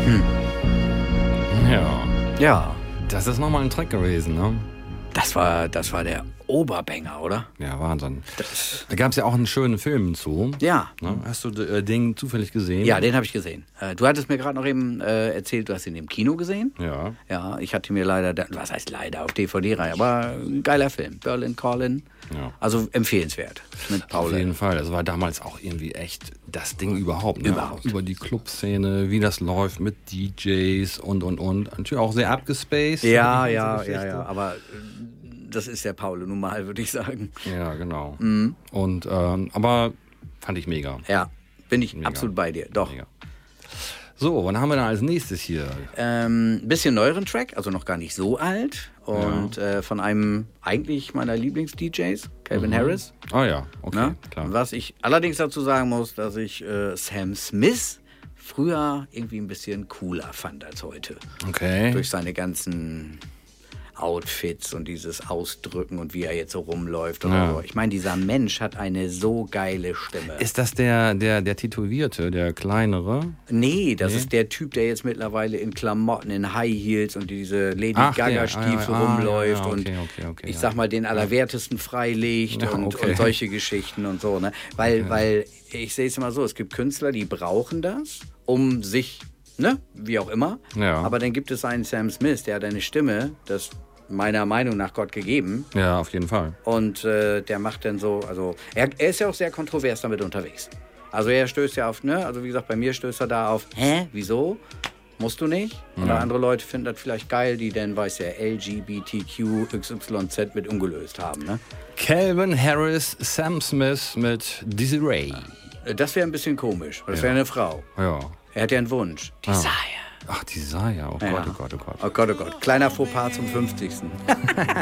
Ja. Ja, Das ist nochmal ein Track gewesen, ne? das war der Oberbanger, oder? Ja, Wahnsinn. Da gab es ja auch einen schönen Film zu. Ja. Ne? Hast du den zufällig gesehen? Ja, den habe ich gesehen. Du hattest mir gerade noch eben erzählt, du hast ihn im Kino gesehen. Ja. Ja, ich hatte mir leider, was heißt leider, auf DVD rein, aber ein geiler Film. Berlin Calling. Ja. Also empfehlenswert. Mit Paul. Auf jeden Fall. Das war damals auch irgendwie echt das Ding überhaupt. Ne? Überhaupt. Über die Clubszene, wie das läuft mit DJs und. Natürlich auch sehr abgespaced. Ja, die ganze ja, Geschichte. ja. Aber das ist der Paul nun mal, würde ich sagen. Ja, genau. Mhm. Und, aber fand ich mega. Ja, bin ich Mega. absolut bei dir. Doch. Mega. So, wann haben wir denn als nächstes hier? Bisschen neueren Track, also noch gar nicht so alt. Und von einem eigentlich meiner Lieblings-DJs, Calvin Harris. Ah ja, okay, Ne? klar. Was ich allerdings dazu sagen muss, dass ich Sam Smith früher irgendwie ein bisschen cooler fand als heute. Okay. Durch seine ganzen Outfits und dieses Ausdrücken und wie er jetzt so rumläuft. Oder Ja. so. Ich meine, dieser Mensch hat eine so geile Stimme. Ist das der Tätowierte, der kleinere? Nee, das ist der Typ, der jetzt mittlerweile in Klamotten, in High Heels und diese Lady Ach, Gaga-Stiefel ja, rumläuft ja, und okay, ich ja. sag mal, den Allerwertesten freilegt Ja, und okay. solche Geschichten und so. Ne? Weil ich sehe es immer so, es gibt Künstler, die brauchen das, um sich, ne, wie auch immer. Ja. Aber dann gibt es einen Sam Smith, der hat eine Stimme, das meiner Meinung nach Gott gegeben. Ja, auf jeden Fall. Und der macht dann so, also er ist ja auch sehr kontrovers damit unterwegs. Also er stößt ja auf, ne, also wie gesagt, bei mir stößt er da auf, wieso? Musst du nicht? Oder andere Leute finden das vielleicht geil, die dann, weiß ja, LGBTQ XYZ mit ungelöst haben, ne? Calvin Harris, Sam Smith mit Desiree. Das wäre ein bisschen komisch, weil das wäre eine Frau. Ja. Er hat ja einen Wunsch. Desire. Ach, die Saya. Oh Ja. Gott, oh Gott, oh Gott. Oh Gott, oh Gott. Kleiner Fauxpas zum 50.